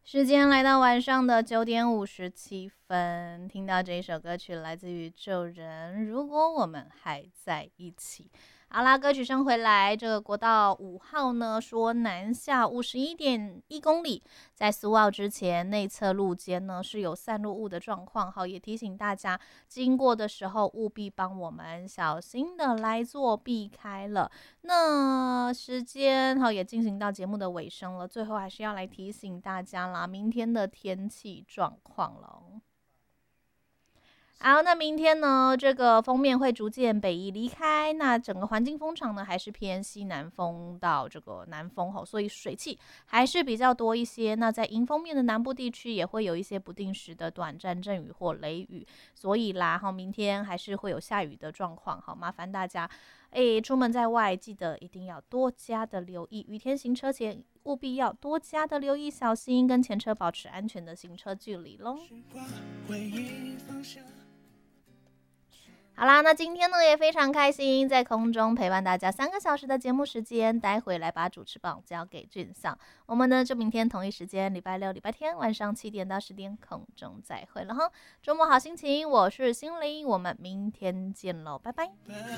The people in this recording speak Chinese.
时间来到晚上的9:57，听到这一首歌曲来自宇宙人，如果我们还在一起。好啦，歌曲声回来，这个国道5号呢说南下51.1公里，在苏澳之前内侧路肩呢是有散落物的状况，好，也提醒大家经过的时候务必帮我们小心的来做避开了。那时间好也进行到节目的尾声了，最后还是要来提醒大家啦，明天的天气状况了。好，那明天呢，这个锋面会逐渐北移离开，那整个环境风场呢还是偏西南风到这个南风吼，所以水汽还是比较多一些。那在迎风面的南部地区也会有一些不定时的短暂阵雨或雷雨，所以啦，明天还是会有下雨的状况，好，麻烦大家，出门在外记得一定要多加的留意，雨天行车前务必要多加的留意，小心跟前车保持安全的行车距离咯。好啦，那今天呢也非常开心，在空中陪伴大家3个小时的节目时间，待会来把主持棒交给俊桑。我们呢就明天同一时间，礼拜六、礼拜天晚上7点到10点空中再会了哈。周末好心情，我是心灵，我们明天见喽，拜拜。